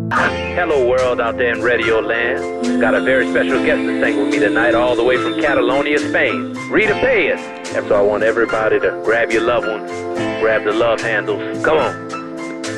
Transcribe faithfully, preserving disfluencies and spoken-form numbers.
Hello world out there in Radio Land. Got a very special guest to sing with me tonight all the way from Catalonia, Spain. Rita Payas. And so I want everybody to grab your loved ones, grab the love handles. Come on.